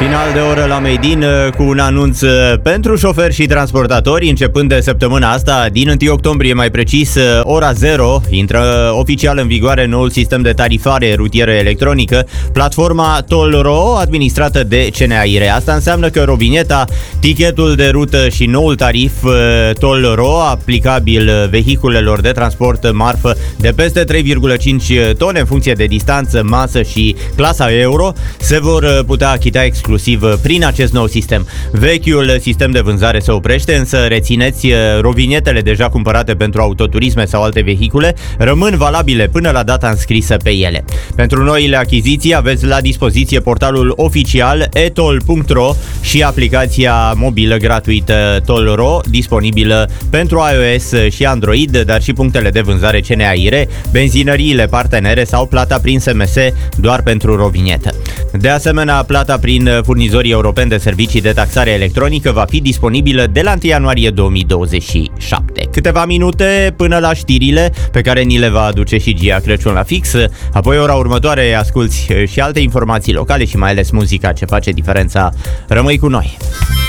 Final de oră la Made in cu un anunț pentru șoferi și transportatori. Începând de săptămâna asta, din 1 octombrie mai precis, ora 0, intră oficial în vigoare noul sistem de tarifare rutieră electronică, platforma Toll.ro, administrată de CNAIR. Asta înseamnă că rovineta, tichetul de rută și noul tarif Toll.ro, aplicabil vehiculelor de transport marfă de peste 3,5 tone în funcție de distanță, masă și clasa euro, se vor putea achita exclusiv prin acest nou sistem. Vechiul sistem de vânzare se oprește, însă rețineți, rovinetele deja cumpărate pentru autoturisme sau alte vehicule rămân valabile până la data înscrisă pe ele. Pentru noile achiziții aveți la dispoziție portalul oficial etoll.ro și aplicația mobilă gratuită Toll.ro, disponibilă pentru iOS și Android, dar și punctele de vânzare CNAIR, benzinăriile partenere sau plata prin SMS doar pentru rovinetă. De asemenea, plata prin furnizorii europeni de servicii de taxare electronică va fi disponibilă de la 1 ianuarie 2027. Câteva minute până la știrile pe care ni le va aduce și Gia Crăciun la fix. Apoi, ora următoare, asculți și alte informații locale și mai ales muzica ce face diferența. Rămâi cu noi!